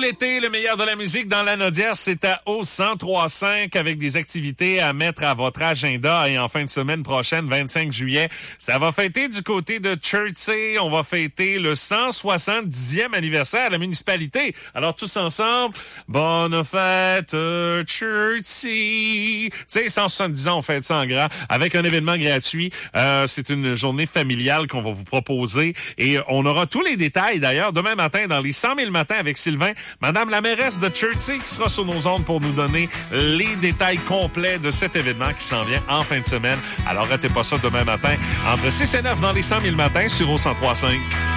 l'été, le meilleur de la musique dans la Naudière, c'est à au 103.5 avec des activités à mettre à votre agenda. Et en fin de semaine prochaine, 25 juillet, ça va fêter du côté de Chertsey. On va fêter le 170e anniversaire de la municipalité. Alors, tous ensemble, bonne fête, Chertsey. Tu sais, 170 ans, on fête ça en grand avec un événement gratuit. C'est une journée familiale qu'on va vous proposer. Et on aura tous les détails, d'ailleurs, demain matin dans les 100 000 matins avec Sylvain, Madame la mairesse de Chertsey qui sera sur nos ondes pour nous donner les détails complets de cet événement qui s'en vient en fin de semaine. Alors, ratez pas ça demain matin entre 6 et 9 dans les 100 000 matins sur au 103.5.